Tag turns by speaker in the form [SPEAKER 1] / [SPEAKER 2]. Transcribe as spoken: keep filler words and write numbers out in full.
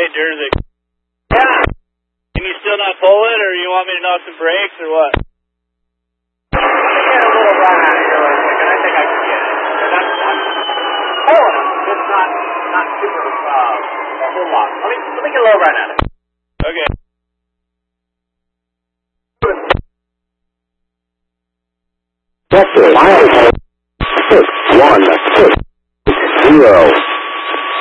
[SPEAKER 1] Jersey. Yeah. Can you still not pull it, or you want me to knock some brakes, or what?
[SPEAKER 2] Let me get a little run out of here real quick, and I think I can get it. I'm, I'm pulling them, just not, not super, uh, a whole lot. Let me, let me get a little run out of it.
[SPEAKER 1] Okay.
[SPEAKER 3] Vector, mile, six, one, six, zero.